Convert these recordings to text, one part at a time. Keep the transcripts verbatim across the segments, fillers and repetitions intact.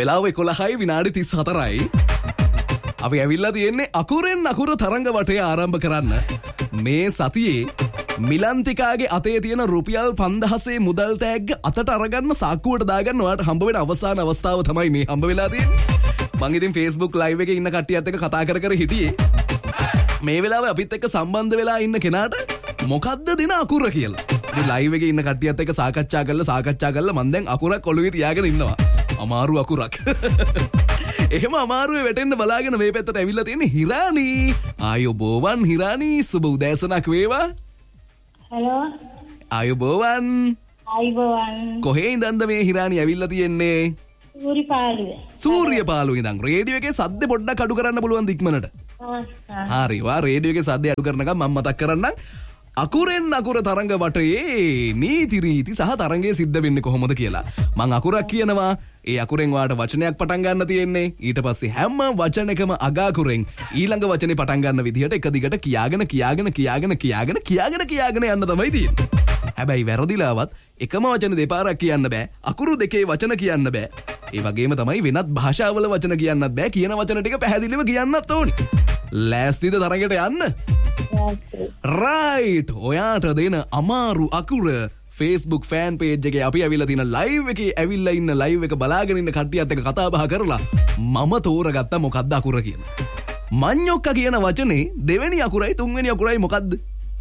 වෙලාව එකොළහයි විනාඩි තිස් හතරයි. අපි ඇවිල්ලා තියෙන්නේ අකුරෙන් අකුර තරංග වටය ආරම්භ කරන්න. මේ සතියේ මිලන්තිකාගේ අතේ තියෙන රුපියල් පන්දහසේ මුදල් තෑග්ග අතට අරගන්න සාක්කුවට දාගන්න ඔයාලට හම්බ වෙන අවසාන අවස්ථාව තමයි මේ හම්බ වෙලා තියෙන්නේ. මං ඉතින් Facebook live එකේ ඉන්න කට්ටියත් එක්ක කතා කර කර හිටියේ. මේ වෙලාවේ අපිත් එක්ක සම්බන්ධ වෙලා ඉන්න කෙනාට මොකද්ද දෙන අකුර කියලා. ඉතින් live එකේ ඉන්න කට්ටියත් එක්ක සාකච්ඡා කරලා සාකච්ඡා කරලා මං දැන් අකුරක් ඔළුවේ තියාගෙන ඉන්නවා. අමාරු අකුරක්. එහෙම අමාරුවේ වැටෙන්න බලාගෙන මේ පැත්තට ඇවිල්ලා තියෙන්නේ හිරානි. ආයුබෝවන් හිරානි, සුබ උදෑසනක් වේවා. හලෝ. ආයුබෝවන්. ආයුබෝවන්. කොහේ ඉඳන්ද මේ හිරානි ඇවිල්ලා තියෙන්නේ? සූරිපාලුවේ. සූරියපාලුවේ ඉඳන්. රේඩියෝ එකේ සද්ද පොඩ්ඩක් අඩු කරන්න පුළුවන් ඉක්මනට. හරි වා රේඩියෝ එකේ සද්ද අඩු කරනකම් මම මතක් කරන්නම්. අකුරෙන් අකුර තරංග වටේ නීති රීති සහ තරංගයේ සිද්ධ වෙන්නේ කොහොමද කියලා. මං අකුරක් කියනවා. ඒ අකුරෙන් වාට වචනයක් පටන් ගන්න තියෙන්නේ. ඊට පස්සේ හැම වචනයකම අගාකුරෙන් ඊළඟ වචනේ පටන් ගන්න විදිහට එක දිගට කියාගෙන කියාගෙන කියාගෙන කියාගෙන කියාගෙන කියාගෙන යන්න තමයි තියෙන්නේ. හැබැයි වැරදිලාවත් එකම වචන දෙපාරක් කියන්න බෑ. අකුරු දෙකේ වචන කියන්න බෑ. ඒ වගේම තමයි වෙනත් භාෂාවල වචන කියන්නත් බෑ. කියන වචන ටික පැහැදිලිව කියන්නත් ඕනි. ලෑස්තිද තරඟට යන්න? රයිට්. ඔයාට දෙන අමාරු අකුර Facebook fan page එකේ අපි ඇවිල්ලා තියෙන live එකේ ඇවිල්ලා ඉන්න live එක බලාගෙන ඉන්න කට්ටියත් එක්ක කතා බහ කරලා මම තෝරගත්තා මොකක්ද අකුර කියලා. මඤ්ඤොක්ක කියන වචනේ දෙවෙනි අකුරයි තුන්වෙනි අකුරයි මොකක්ද?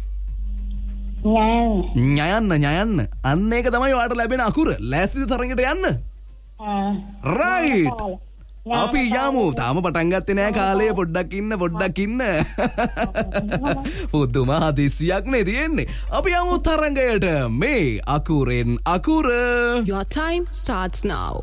ඤයන්න. ඤයන්න. අන්න ඒක තමයි ඔයාලට ලැබෙන අකුර. ලෑස්තිද තරඟට යන්න? රයිට්. අපි යමු. තාම පටන් ගත්තේ නෑ කාලය. පොඩ්ඩක් ඉන්න පොඩ්ඩක් ඉන්න. පුදුම හදිසියක් නේ තියෙන්නේ. අපි යමු තරඟයට. මේ අකුරෙන් අකුර. Your time starts now.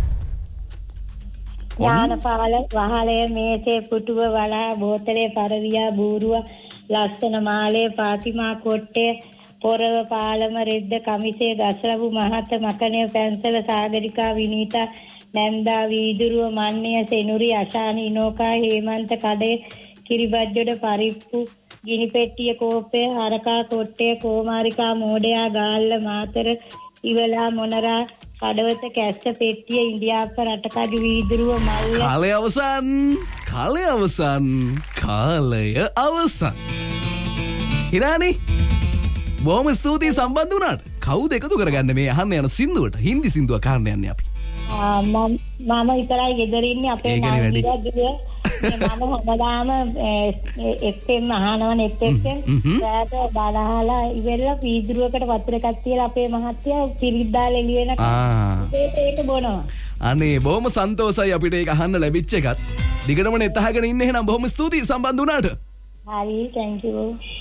ඥානපාල වහලේ මේසේ පුටුව වලා බෝතලේ පරවියා බූරුව ලස්සන මාලේ පාතිමා කොට්ටේ පොරව පාලම රෙද්ද කමිසේ ගස්ලබු මහත මකණය පැන්සල සාගරිකා විනීතා නැන්දා වීදුරුව මන්නය සෙනුරි අශානි ඉනෝකා හේමන්ත කඩේ කිරිබජ්ජොඩ පරිප්පු ගිනි පෙට්ටිය කෝපය හරකා කොට්ටේ කෝමාරිකා මෝඩයා ගාල්ල මාතර ඉවලා මොනරා කඩවත කැස්ස පෙට්ටිය ඉන්දියාප්ප රටකජු වීදුරුව මල්ල. කාලය අවසන්. කාලය අවසන්. කාලය අවසන්. හිරානි බොහොම ස්තුතියි සම්බන්ධ වුණාට. කවුද එකතු කරගන්නේ මේ අහන්න යන සින්දුවට? හින්දි සින්දුවක් අහන්න යන්නේ අපි. මම මම විතරයි ගෙදර ඉන්නේ අපේ නාන්දිගා දුව. මම හැමදාම එෆ්එම් අහනවනේ එෆ්එම්. රාත බලහලා ඉවරලා වීදුරුවකට වතුර එකක් තියලා අපේ මහත්තයා පිරිත් දාලා එළි වෙනකම් ඒක බොනවා. අනේ බොහොම සන්තෝෂයි අපිට ඒක අහන්න ලැබිච්ච එකත්. දිගටම නෙත් අහගෙන ඉන්න එහෙනම් බොහොම ස්තුතියි සම්බන්ධ වුණාට. හරි thank you.